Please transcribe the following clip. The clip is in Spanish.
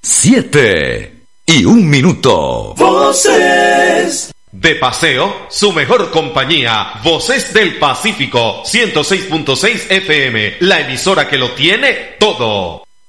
7:01. Voces de paseo, su mejor compañía. Voces del Pacífico, 106.6 FM, la emisora que lo tiene todo.